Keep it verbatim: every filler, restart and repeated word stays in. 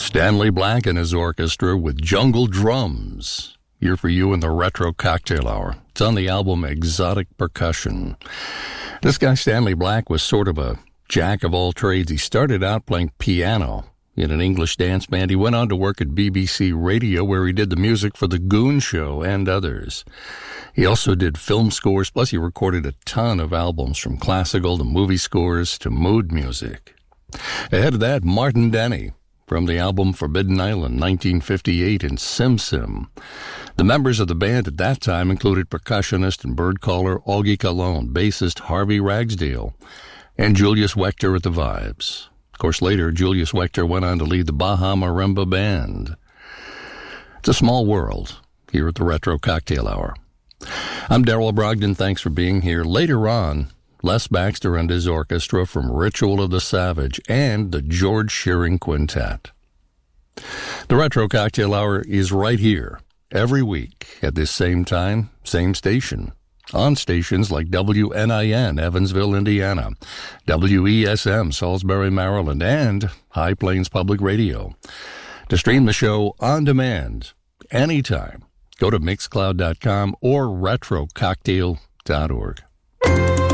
Stanley Black and his orchestra with Jungle Drums. Here for you in the Retro Cocktail Hour. It's on the album Exotic Percussion. This guy, Stanley Black, was sort of a jack of all trades. He started out playing piano in an English dance band. He went on to work at B B C Radio, where he did the music for The Goon Show and others. He also did film scores, plus he recorded a ton of albums, from classical to movie scores to mood music. Ahead of that, Martin Denny, from the album Forbidden Island, nineteen fifty-eight, and Sim Sim. The members of the band at that time included percussionist and bird caller Augie Calone, bassist Harvey Ragsdale, and Julius Wechter at the vibes. Of course, later, Julius Wechter went on to lead the Baja Marimba Band. It's a small world here at the Retro Cocktail Hour. I'm Darrell Brogdon. Thanks for being here. Later on, Les Baxter and his orchestra from Ritual of the Savage and the George Shearing Quintet. The Retro Cocktail Hour is right here every week at this same time, same station, on stations like W N I N, Evansville, Indiana, W E S M, Salisbury, Maryland, and High Plains Public Radio. To stream the show on demand anytime, go to mixcloud dot com or retro cocktail dot org.